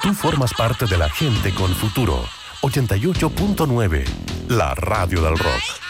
Tú formas parte de la gente con futuro. 88.9, la radio del rock.